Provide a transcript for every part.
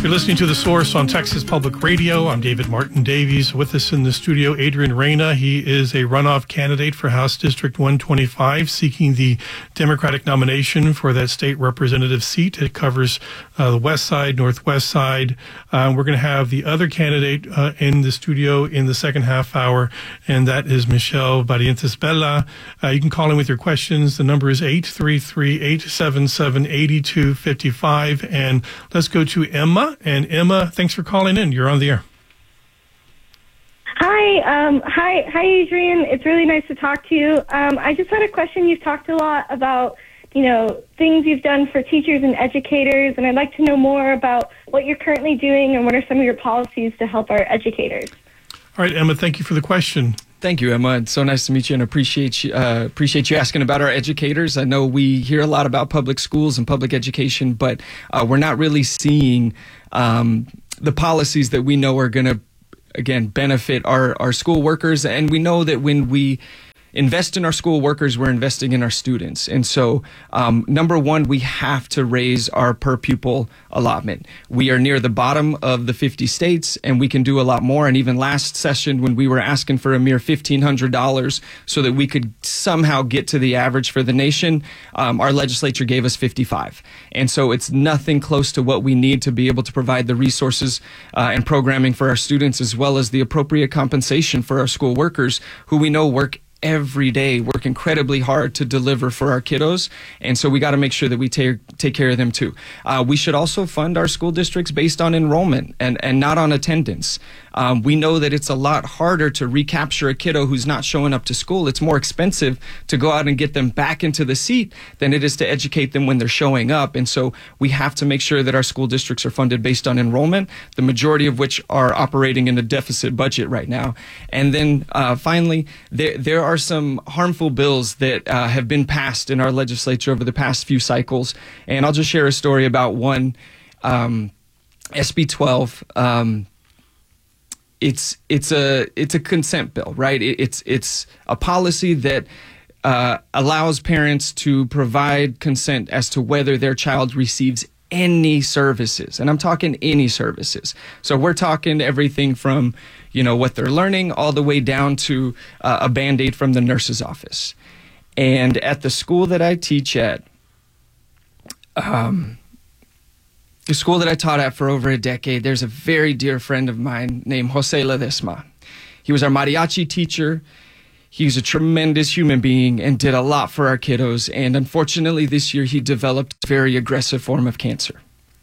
You're listening to The Source on Texas Public Radio. I'm David Martin Davies. With us in the studio, Adrian Reyna. He is a runoff candidate for House District 125, seeking the Democratic nomination for that state representative seat. It covers the west side, northwest side. We're going to have the other candidate in the studio in the second half hour, and that is Michelle Barrientos Bella. You can call in with your questions. The number is 833-877-8255. And let's go to Emma. And Emma, thanks for calling in. You're on the air. Hi, Adrian. It's really nice to talk to you. I just had a question. You've talked a lot about, things you've done for teachers and educators, and I'd like to know more about what you're currently doing and what are some of your policies to help our educators. All right, Emma, thank you for the question. Thank you, Emma. It's so nice to meet you, and appreciate you asking about our educators. I know we hear a lot about public schools and public education, but we're not really seeing the policies that we know are going to, again, benefit our school workers. And we know that when we invest in our school workers, we're investing in our students. And so, number one, we have to raise our per pupil allotment. We are near the bottom of the 50 states, and we can do a lot more. And even last session, when we were asking for a mere $1,500 so that we could somehow get to the average for the nation, our legislature gave us $55. And so it's nothing close to what we need to be able to provide the resources and programming for our students, as well as the appropriate compensation for our school workers, who we know work every day, work incredibly hard to deliver for our kiddos. And so we got to make sure that we take care of them too. We should also fund our school districts based on enrollment and not on attendance. We know that it's a lot harder to recapture a kiddo who's not showing up to school. It's more expensive to go out and get them back into the seat than it is to educate them when they're showing up. And so we have to make sure that our school districts are funded based on enrollment, the majority of which are operating in a deficit budget right now. And then finally, there are some harmful bills that have been passed in our legislature over the past few cycles. And I'll just share a story about one, SB 12. It's a consent bill, right? It's a policy that allows parents to provide consent as to whether their child receives any services. And I'm talking any services. So we're talking everything from, what they're learning all the way down to a Band-Aid from the nurse's office. And at the school that I teach at, the school that I taught at for over a decade, there's a very dear friend of mine named Jose Ledesma. He was our mariachi teacher. He was a tremendous human being and did a lot for our kiddos. And unfortunately, this year he developed a very aggressive form of cancer.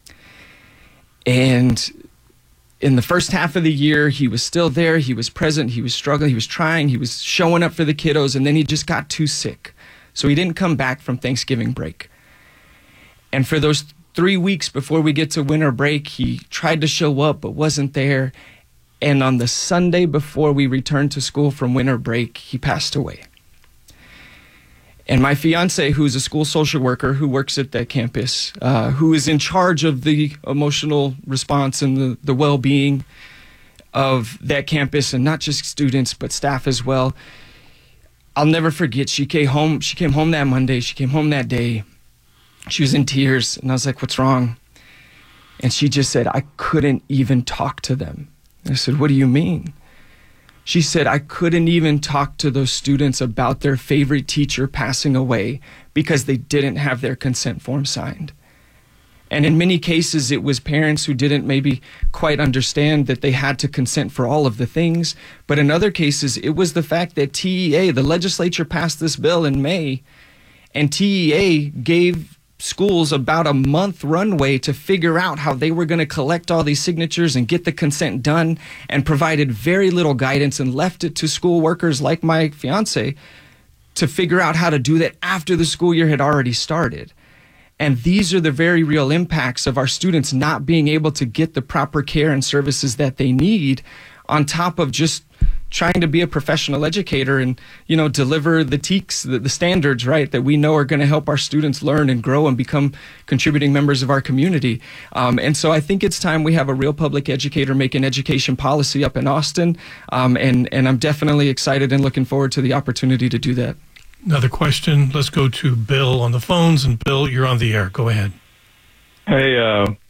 And in the first half of the year, he was still there. He was present. He was struggling. He was trying. He was showing up for the kiddos. And then he just got too sick. So he didn't come back from Thanksgiving break. And for those 3 weeks before we get to winter break, he tried to show up but wasn't there. And on the Sunday before we returned to school from winter break, he passed away. And my fiance, who's a school social worker who works at that campus, who is in charge of the emotional response and the well-being of that campus, and not just students, but staff as well, I'll never forget, she came home that Monday, she came home that day. She was in tears, and I was like, "What's wrong?" And she just said, "I couldn't even talk to them." I said, "What do you mean?" She said, "I couldn't even talk to those students about their favorite teacher passing away because they didn't have their consent form signed." And in many cases, it was parents who didn't maybe quite understand that they had to consent for all of the things. But in other cases, it was the fact that TEA, the legislature passed this bill in May, and TEA gave schools about a month runway to figure out how they were going to collect all these signatures and get the consent done, and provided very little guidance and left it to school workers like my fiance to figure out how to do that after the school year had already started. And these are the very real impacts of our students not being able to get the proper care and services that they need, on top of just trying to be a professional educator and, deliver the TEKS, the standards, right, that we know are going to help our students learn and grow and become contributing members of our community. And so I think it's time we have a real public educator making education policy up in Austin. And I'm definitely excited and looking forward to the opportunity to do that. Another question. Let's go to Bill on the phones. And Bill, you're on the air. Go ahead. Hey,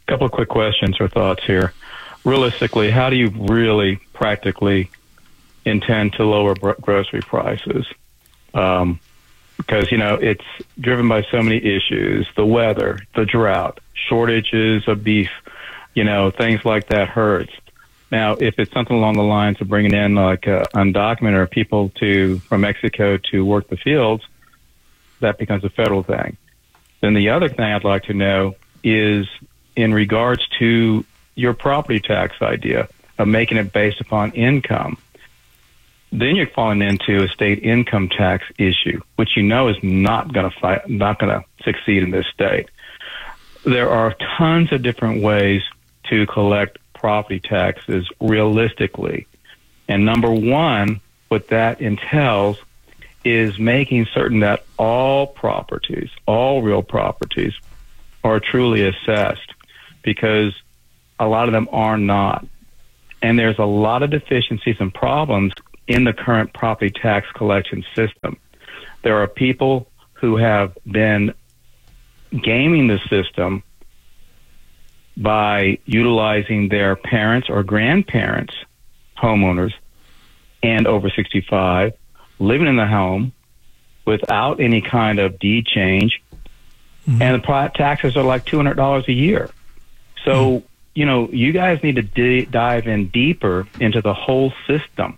couple of quick questions or thoughts here. Realistically, how do you really practically intend to lower grocery prices? Because, it's driven by so many issues, the weather, the drought, shortages of beef, things like that hurts. Now, if it's something along the lines of bringing in like undocumented or people from Mexico to work the fields, that becomes a federal thing. Then the other thing I'd like to know is in regards to your property tax idea of making it based upon income. Then you're falling into a state income tax issue, which is not going to succeed in this state. There are tons of different ways to collect property taxes realistically. And number one, what that entails is making certain that all properties, all real properties, are truly assessed, because a lot of them are not. And there's a lot of deficiencies and problems in the current property tax collection system. There are people who have been gaming the system by utilizing their parents' or grandparents' homeowners and over 65, living in the home without any kind of deed change, and the taxes are like $200 a year. So, you guys need to dive in deeper into the whole system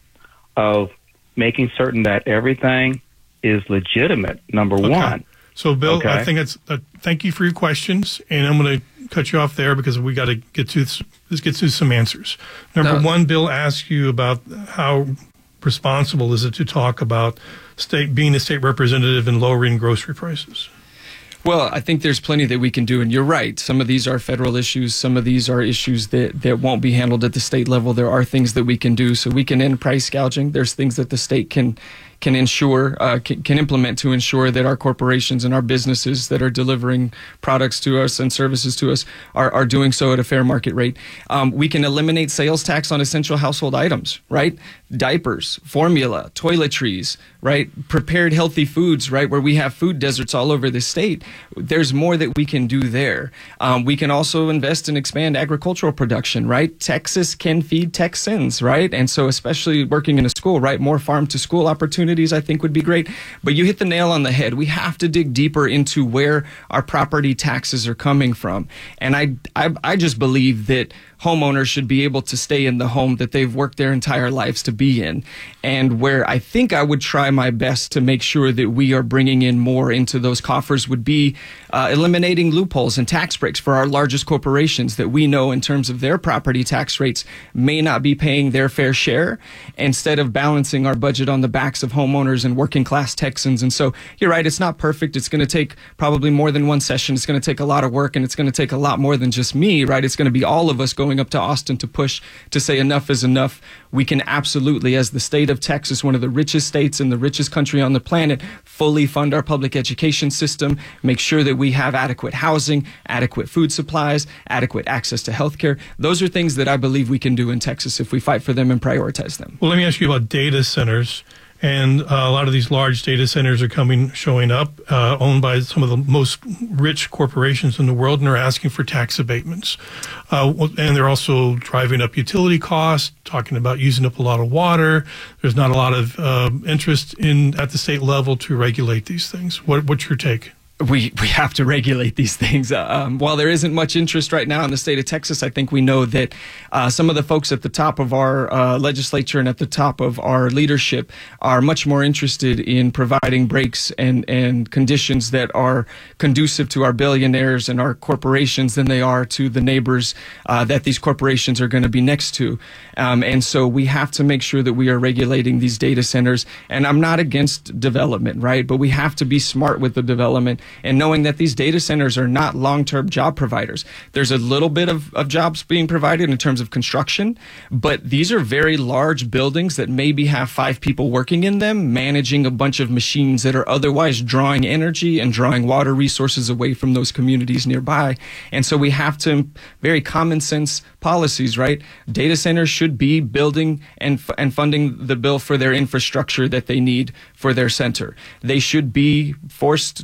of making certain that everything is legitimate, number one. So, Bill, I think thank you for your questions, and I'm going to cut you off there because we got to get to some answers. Number one, Bill asked you about how responsible is it to talk about being a state representative and lowering grocery prices. Well, I think there's plenty that we can do, and you're right. Some of these are federal issues. Some of these are issues that won't be handled at the state level. There are things that we can do. So we can end price gouging. There's things that the state can ensure, can implement to ensure that our corporations and our businesses that are delivering products to us and services to us are doing so at a fair market rate. We can eliminate sales tax on essential household items, right? Diapers, formula, toiletries, right? Prepared healthy foods, right? Where we have food deserts all over the state. There's more that we can do there. We can also invest and expand agricultural production, right? Texas can feed Texans, right? And so especially working in a school, right? More farm to school opportunities I think would be great. But you hit the nail on the head. We have to dig deeper into where our property taxes are coming from. And I just believe that homeowners should be able to stay in the home that they've worked their entire lives to be in. And where I think I would try my best to make sure that we are bringing in more into those coffers would be eliminating loopholes and tax breaks for our largest corporations that we know in terms of their property tax rates may not be paying their fair share, instead of balancing our budget on the backs of homeowners and working class Texans. And so you're right, it's not perfect. It's going to take probably more than one session. It's going to take a lot of work, and it's going to take a lot more than just me, right? It's going to be all of us going up to Austin to push to say enough is enough. We can absolutely, as the state of Texas, one of the richest states and the richest country on the planet, fully fund our public education system, make sure that we have adequate housing, adequate food supplies, adequate access to health care. Those are things that I believe we can do in Texas if we fight for them and prioritize them. Well, let me ask you about data centers. And a lot of these large data centers are showing up, owned by some of the most rich corporations in the world, and they're asking for tax abatements. And they're also driving up utility costs, talking about using up a lot of water. There's not a lot of interest at the state level to regulate these things. What's your take? We have to regulate these things. While there isn't much interest right now in the state of Texas, I think we know that some of the folks at the top of our legislature and at the top of our leadership are much more interested in providing breaks and conditions that are conducive to our billionaires and our corporations than they are to the neighbors that these corporations are going to be next to. And so we have to make sure that we are regulating these data centers. And I'm not against development, right? But we have to be smart with the development, and knowing that these data centers are not long-term job providers. There's a little bit of jobs being provided in terms of construction, but these are very large buildings that maybe have 5 people working in them, managing a bunch of machines that are otherwise drawing energy and drawing water resources away from those communities nearby. And so we have to, very common sense policies, right? Data centers should be building and funding the bill for their infrastructure that they need for their center. They should be forced to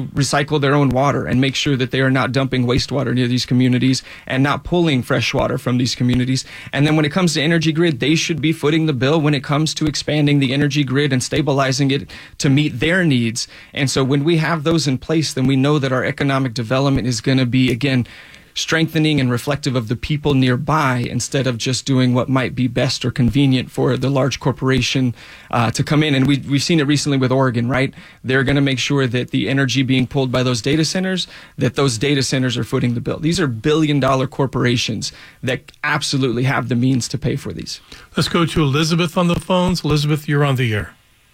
recycle their own water and make sure that they are not dumping wastewater near these communities and not pulling fresh water from these communities. And then when it comes to energy grid, they should be footing the bill when it comes to expanding the energy grid and stabilizing it to meet their needs. And so when we have those in place, then we know that our economic development is going to be, again, strengthening and reflective of the people nearby instead of just doing what might be best or convenient for the large corporation to come in. And we've seen it recently with Oregon, right? They're going to make sure that the energy being pulled by those data centers, that those data centers are footing the bill. These are billion-dollar corporations that absolutely have the means to pay for these. Let's go to Elizabeth on the phones. Elizabeth, you're on the air.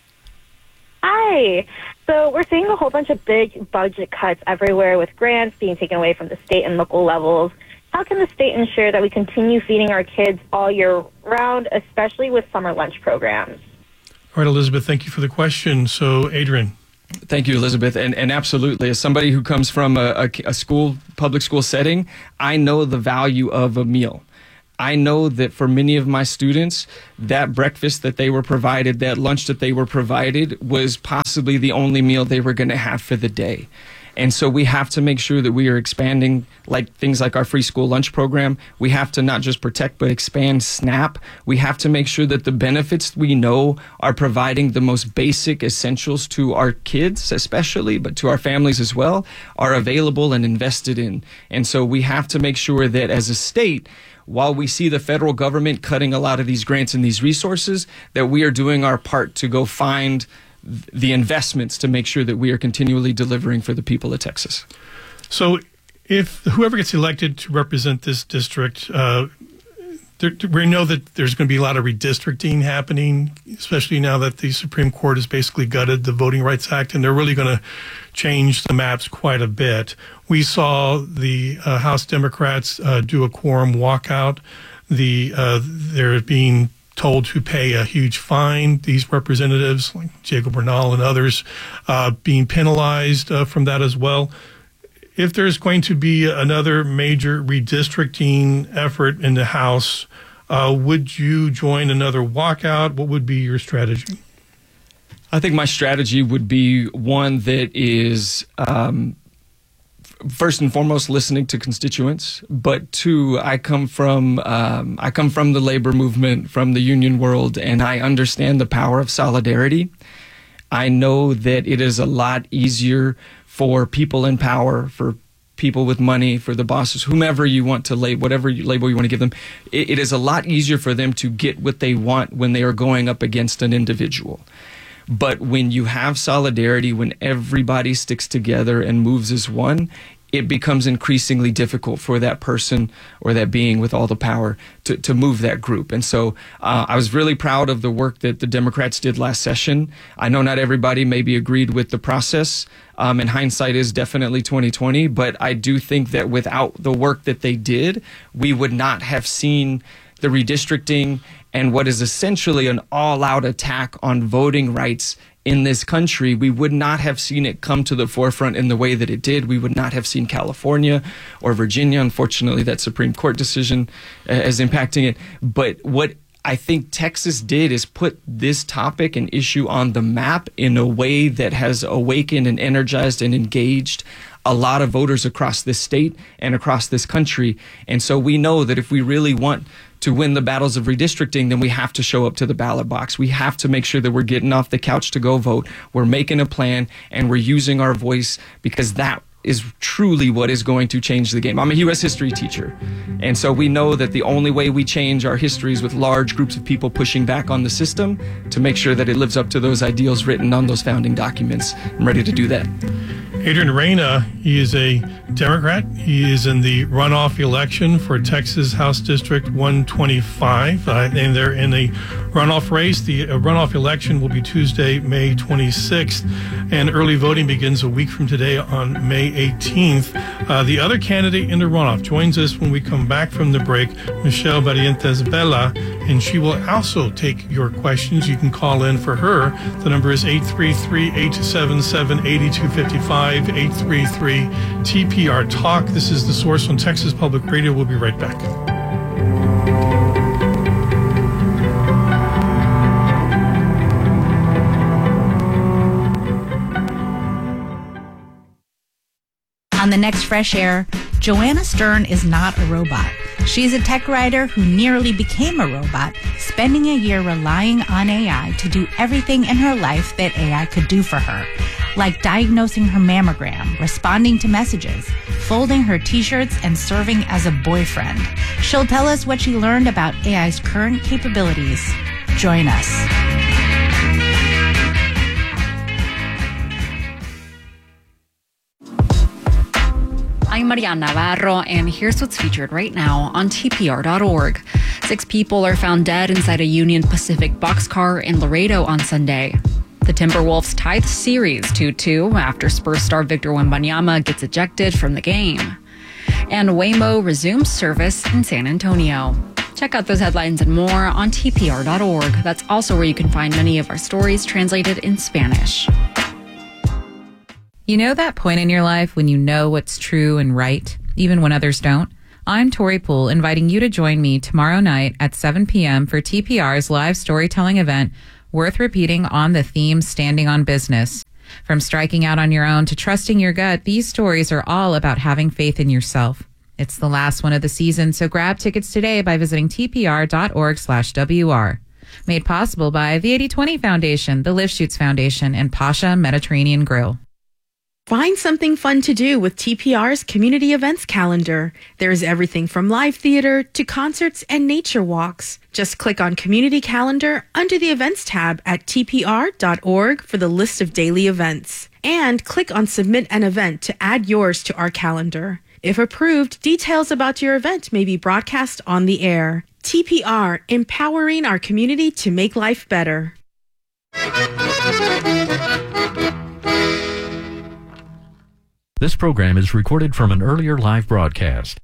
Hi. So we're seeing a whole bunch of big budget cuts everywhere with grants being taken away from the state and local levels. How can the state ensure that we continue feeding our kids all year round, especially with summer lunch programs? All right, Elizabeth, thank you for the question. So, Adrian. Thank you, Elizabeth. And absolutely, as somebody who comes from a public school setting, I know the value of a meal. I know that for many of my students, that breakfast that they were provided, that lunch that they were provided was possibly the only meal they were going to have for the day. And so we have to make sure that we are expanding things like our free school lunch program. We have to not just protect, but expand SNAP. We have to make sure that the benefits we know are providing the most basic essentials to our kids, especially, but to our families as well, are available and invested in. And so we have to make sure that as a state, while we see the federal government cutting a lot of these grants and these resources, that we are doing our part to go find the investments to make sure that we are continually delivering for the people of Texas. So if whoever gets elected to represent this district, we know that there's going to be a lot of redistricting happening, especially now that the Supreme Court has basically gutted the Voting Rights Act, and they're really going to change the maps quite a bit. We saw the House Democrats do a quorum walkout. They're being told to pay a huge fine. These representatives, like Jacob Bernal and others, being penalized from that as well. If there's going to be another major redistricting effort in the House, would you join another walkout? What would be your strategy? I think my strategy would be one that is first and foremost listening to constituents, but two, I come from the labor movement, from the union world, and I understand the power of solidarity. I know that it is a lot easier for people in power, for people with money, for the bosses, whomever you want to label, whatever label you want to give them. It is a lot easier for them to get what they want when they are going up against an individual. But when you have solidarity, when everybody sticks together and moves as one, it becomes increasingly difficult for that person or that being with all the power to move that group. And so I was really proud of the work that the Democrats did last session. I know not everybody maybe agreed with the process, and hindsight is definitely 2020, but I do think that without the work that they did, we would not have seen the redistricting and what is essentially an all-out attack on voting rights in this country. We would not have seen it come to the forefront in the way that it did. We would not have seen California or Virginia. Unfortunately, that Supreme Court decision is impacting it. But what I think Texas did is put this topic and issue on the map in a way that has awakened and energized and engaged a lot of voters across this state and across this country. And so we know that if we really want to win the battles of redistricting, then we have to show up to the ballot box. We have to make sure that we're getting off the couch to go vote. We're making a plan and we're using our voice, because that is truly what is going to change the game. I'm a U.S. history teacher, and so we know that the only way we change our history is with large groups of people pushing back on the system to make sure that it lives up to those ideals written on those founding documents. I'm ready to do that. Adrian Reyna, he is a Democrat. He is in the runoff election for Texas House District 125, and they're in a runoff race. The runoff election will be Tuesday, May 26th, and early voting begins a week from today on May 18th. The other candidate in the runoff joins us when we come back from the break, Michelle Barrientos Vela, and she will also take your questions. You can call in for her. The number is 833-877-8255, 833-TPR Talk. This is The Source on Texas Public Radio. We'll be right back. the next Fresh Air, Joanna Stern is not a robot. She's a tech writer who nearly became a robot, spending a year relying on AI to do everything in her life that AI could do for her, like diagnosing her mammogram, responding to messages, folding her t-shirts, and serving as a boyfriend. She'll tell us what she learned about AI's current capabilities. Join us. I'm Mariana Navarro, and here's what's featured right now on TPR.org. 6 people are found dead inside a Union Pacific boxcar in Laredo on Sunday. The Timberwolves tie the series 2-2 after Spurs star Victor Wembanyama gets ejected from the game. And Waymo resumes service in San Antonio. Check out those headlines and more on TPR.org. That's also where you can find many of our stories translated in Spanish. You know that point in your life when you know what's true and right, even when others don't? I'm Tori Poole, inviting you to join me tomorrow night at 7 p.m. for TPR's live storytelling event, worth repeating, on the theme Standing on Business. From striking out on your own to trusting your gut, these stories are all about having faith in yourself. It's the last one of the season, so grab tickets today by visiting tpr.org/WR. Made possible by the 80/20 Foundation, the Lifshoots Foundation, and Pasha Mediterranean Grill. Find something fun to do with TPR's community events calendar. There's everything from live theater to concerts and nature walks. Just click on Community Calendar under the Events tab at tpr.org for the list of daily events. And click on Submit an Event to add yours to our calendar. If approved, details about your event may be broadcast on the air. TPR, empowering our community to make life better. This program is recorded from an earlier live broadcast.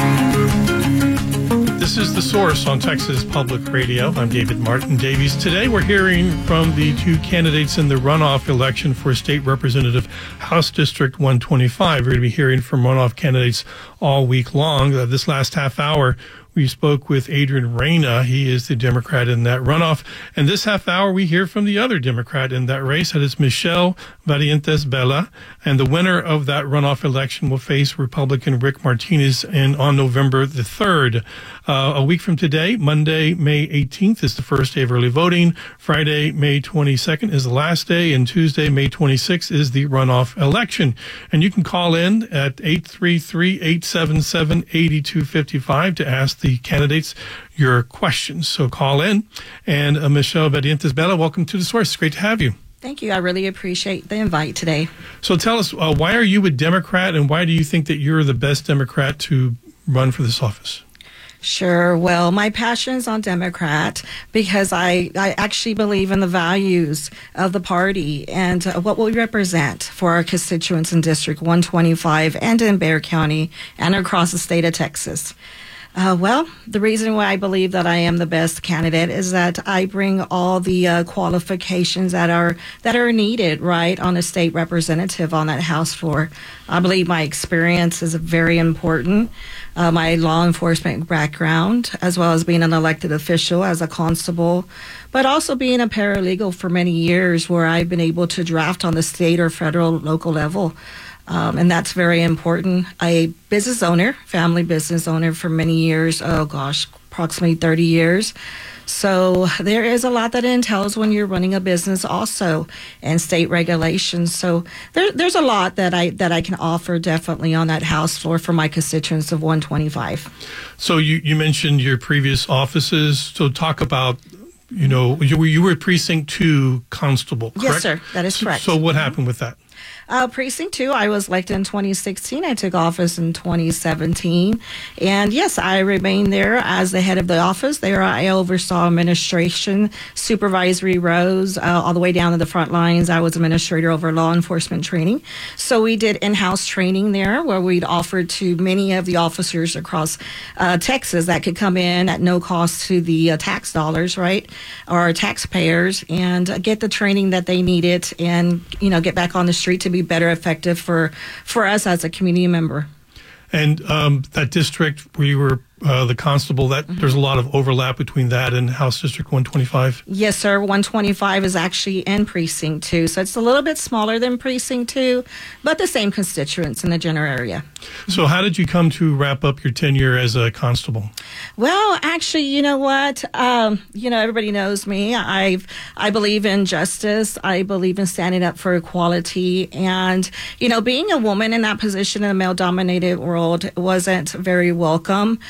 This is The Source on Texas Public Radio. I'm David Martin Davies. Today we're hearing from the 2 candidates in the runoff election for State Representative House District 125. We're going to be hearing from runoff candidates all week long. This last half hour, we spoke with Adrian Reyna. He is the Democrat in that runoff. And this half hour, we hear from the other Democrat in that race. That is Michelle Barrientos Bella. And the winner of that runoff election will face Republican Rick Martinez on November the 3rd. A week from today, Monday, May 18th, is the first day of early voting. Friday, May 22nd, is the last day. And Tuesday, May 26th, is the runoff election. And you can call in at 833-877-8255 to ask the candidates your questions. So call in. And Michelle Barrientos Bella, welcome to The Source. It's great to have you. Thank you. I really appreciate the invite today. So tell us, why are you a Democrat, and why do you think that you're the best Democrat to run for this office? Sure. Well, my passion is on Democrat because I actually believe in the values of the party and what we represent for our constituents in District 125 and in Bexar County and across the state of Texas. Well, the reason why I believe that I am the best candidate is that I bring all the qualifications that are needed, right, on a state representative on that House floor. I believe my experience is very important. My law enforcement background, as well as being an elected official as a constable, but also being a paralegal for many years, where I've been able to draft on the state or federal, local level. And that's very important. A business owner, family business owner for many years, approximately 30 years. So there is a lot that entails when you're running a business also, and state regulations. So there's a lot that I can offer definitely on that House floor for my constituents of 125. So you mentioned your previous offices. So talk about, you were Precinct 2 constable, correct? Yes, sir. That is correct. So what happened with that? Precinct 2, I was elected in 2016. I took office in 2017. And yes, I remained there as the head of the office. There I oversaw administration, supervisory roles, all the way down to the front lines. I was administrator over law enforcement training. So we did in-house training there, where we'd offered to many of the officers across Texas that could come in at no cost to the tax dollars, right, or taxpayers, and get the training that they needed and, get back on the street to be better effective for us as a community member. And that district where you were the constable, that there's a lot of overlap between that and House District 125? Yes, sir. 125 is actually in Precinct 2, so it's a little bit smaller than Precinct 2, but the same constituents in the general area. So how did you come to wrap up your tenure as a constable? Well, actually, you know what? Everybody knows me. I believe in justice. I believe in standing up for equality. And, being a woman in that position in a male-dominated world wasn't very welcome.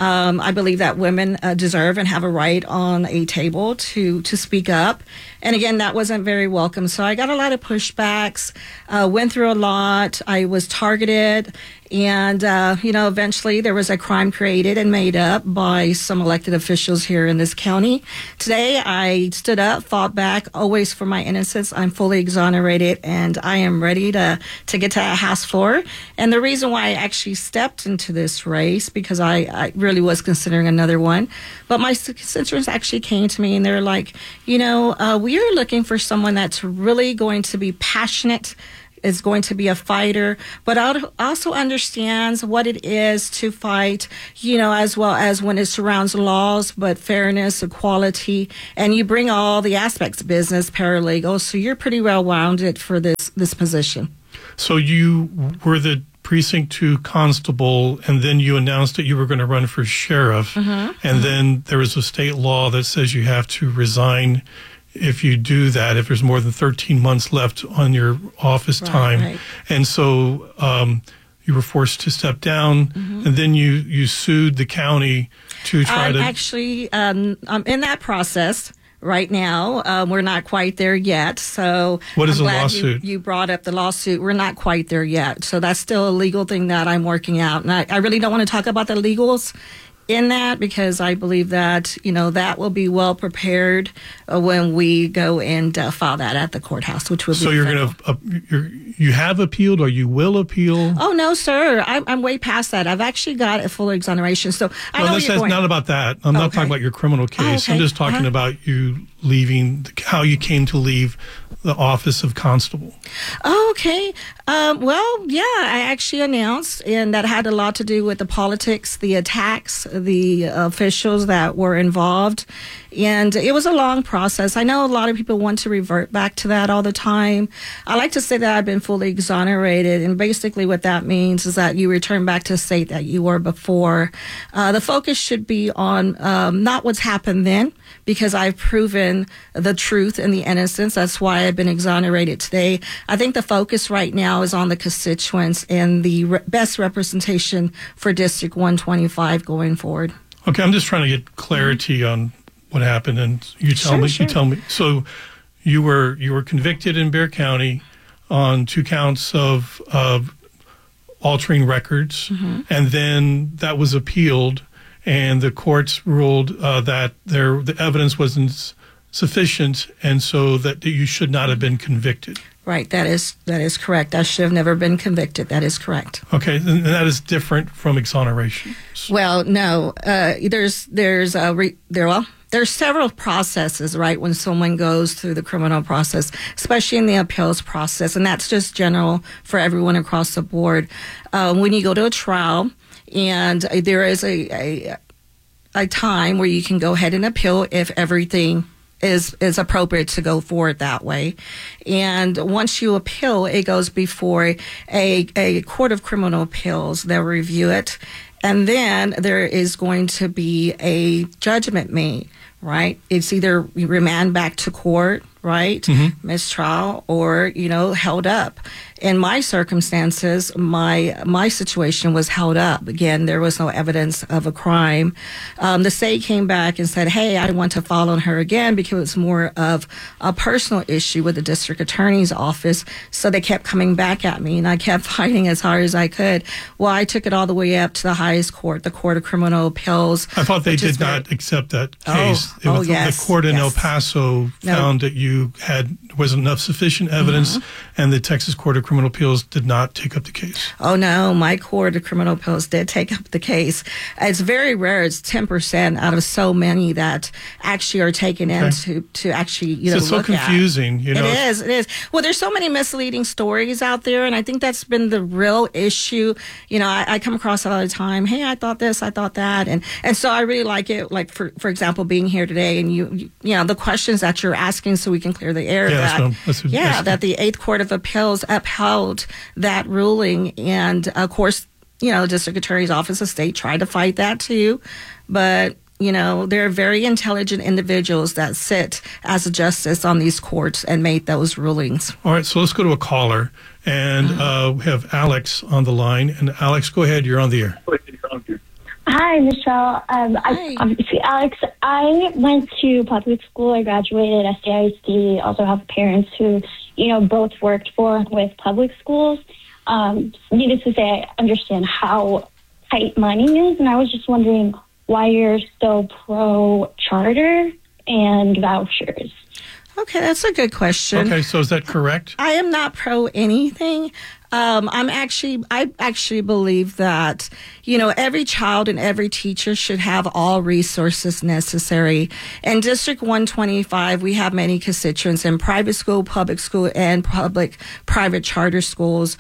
I believe that women deserve and have a right on a table to speak up. And again, that wasn't very welcome. So I got a lot of pushbacks, went through a lot. I was targeted. And, eventually there was a crime created and made up by some elected officials here in this county. Today, I stood up, fought back, always for my innocence. I'm fully exonerated, and I am ready to get to the House floor. And the reason why I actually stepped into this race, because I really was considering another one, but my constituents actually came to me and they're like, we are looking for someone that's really going to be passionate, is going to be a fighter, but also understands what it is to fight, as well as when it surrounds laws, but fairness, equality, and you bring all the aspects, business, paralegal, so you're pretty well-rounded for this position. So you were the Precinct 2 constable, and then you announced that you were going to run for sheriff, and then there was a state law that says you have to resign if you do that, if there's more than 13 months left on your office time. Right. And so you were forced to step down, and then you sued the county to try to... Actually, I'm in that process right now. We're not quite there yet. So what is a lawsuit? You brought up the lawsuit. We're not quite there yet. So that's still a legal thing that I'm working out. And I really don't want to talk about the legals in that, because I believe that, that will be well prepared when we go and file that at the courthouse, which will be. So you're going to, you have appealed, or you will appeal? Oh, no, sir. I'm way past that. I've actually got a full exoneration. So I know this is not about that. I'm not talking about your criminal case. I'm just talking about you leaving, how you came to leave the office of constable. Oh, okay. Well, yeah, I actually announced, and that had a lot to do with the politics, the attacks, the officials that were involved. And it was a long process. I know a lot of people want to revert back to that all the time. I like to say that I've been fully exonerated. And basically what that means is that you return back to the state that you were before. The focus should be on not what's happened then, because I've proven the truth and the innocence. That's why I've been exonerated today. I think the focus right now is on the constituents and the best representation for District 125 going forward. Okay, I'm just trying to get clarity on what happened, and you tell me. You tell me. So, you were convicted in Bexar County on 2 counts of altering records, and then that was appealed, and the courts ruled that the evidence wasn't sufficient, and so that you should not have been convicted. Right, that is correct. I should have never been convicted. That is correct. Okay, and that is different from exoneration. Well, no, there's several processes, right, when someone goes through the criminal process, especially in the appeals process, and that's just general for everyone across the board. When you go to a trial, and there is a time where you can go ahead and appeal if everything is appropriate to go forward that way. And once you appeal, it goes before a court of criminal appeals. They'll review it, and then there is going to be a judgment made, right? It's either remand back to court, right? Mistrial, or, held up. In my circumstances, my situation was held up. Again, there was no evidence of a crime. The state came back and said, hey, I want to file on her again because it's more of a personal issue with the district attorney's office. So they kept coming back at me, and I kept fighting as hard as I could. Well, I took it all the way up to the highest court, the Court of Criminal Appeals. I thought they did not accept that case. Yes. The court in El Paso found that you there wasn't enough sufficient evidence, and the Texas Court of Criminal Appeals did not take up the case. Oh, no, my Court of Criminal Appeals did take up the case. It's very rare. It's 10% out of so many that actually are taken in to actually, so it's look so confusing. It is. Well, there's so many misleading stories out there, and I think that's been the real issue. I come across it all the time. Hey, I thought this, I thought that. And so I really like it, like, for example, being here today and you the questions that you're asking so we can clear the air that the Eighth Court of Appeals upheld that ruling. And of course, the District Attorney's Office of State tried to fight that too. But, there are very intelligent individuals that sit as a justice on these courts and made those rulings. All right, so let's go to a caller. And we have Alex on the line. And Alex, go ahead. You're on the air. Hi, Michelle. I'm Alex. I went to public school. I graduated at SAISD. Also have parents who, both worked with public schools. Needless to say, I understand how tight money is, and I was just wondering why you're so pro charter and vouchers. Okay, that's a good question. Okay, so is that correct? I am not pro anything. I actually believe that, every child and every teacher should have all resources necessary. In District 125, we have many constituents in private school, public school, and private charter schools.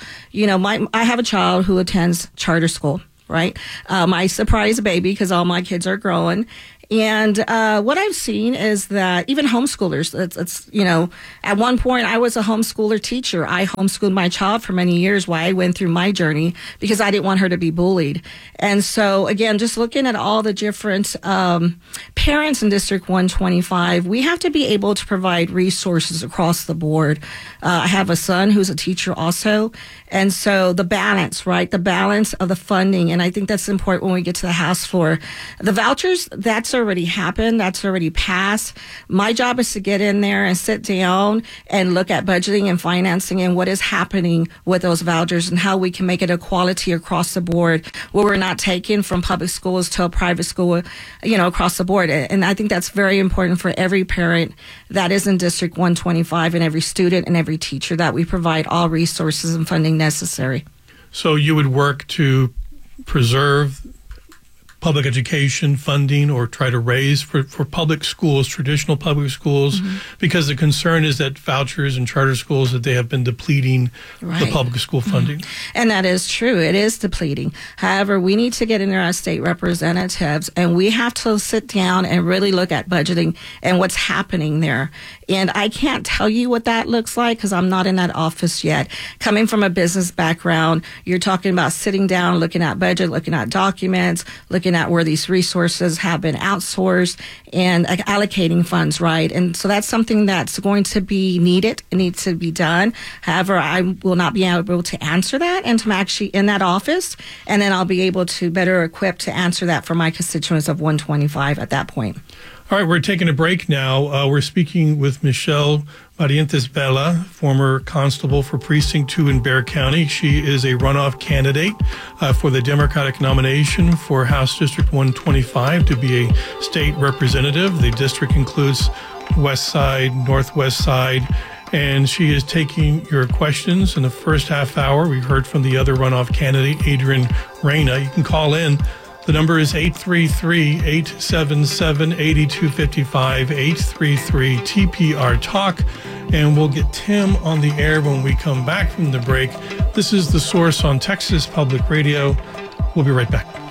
I have a child who attends charter school, right? I surprise baby because all my kids are growing. And what I've seen is that even homeschoolers, it's at one point I was a homeschooler teacher. I homeschooled my child for many years while I went through my journey because I didn't want her to be bullied. And so, again, just looking at all the different parents in District 125, we have to be able to provide resources across the board. I have a son who's a teacher also. And so the balance, right? The balance of the funding. And I think that's important when we get to the House floor. The vouchers, that's already happened. That's already passed. My job is to get in there and sit down and look at budgeting and financing and what is happening with those vouchers and how we can make it equality across the board where we're not taking from public schools to a private school, across the board. And I think that's very important for every parent that is in District 125 and every student and every teacher that we provide all resources and funding necessary. So you would work to preserve public education funding or try to raise for public schools, traditional public schools, because the concern is that vouchers and charter schools, that they have been depleting the public school funding. And that is true. It is depleting. However, we need to get in there as state representatives and we have to sit down and really look at budgeting and what's happening there. And I can't tell you what that looks like because I'm not in that office yet. Coming from a business background, you're talking about sitting down, looking at budget, looking at documents, looking at where these resources have been outsourced and allocating funds, right? And so that's something that's going to be needed. It needs to be done. However, I will not be able to answer that until I'm actually in that office. And then I'll be able to better equipped to answer that for my constituents of 125 at that point. All right, we're taking a break now. We're speaking with Michelle Barrientos Vela, former constable for Precinct 2 in Bexar County. She is a runoff candidate for the Democratic nomination for House District 125 to be a state representative. The district includes West Side, Northwest Side, and she is taking your questions in the first half hour. We heard from the other runoff candidate, Adrian Reyna. You can call in. The number is 833-877-8255, 833-TPR-TALK, and we'll get Tim on the air when we come back from the break. This is The Source on Texas Public Radio. We'll be right back.